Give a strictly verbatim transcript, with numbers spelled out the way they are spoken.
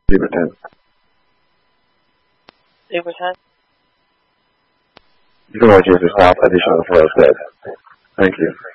Zebra ten. Zebra ten. You can always use the stop additional for us, Thank you.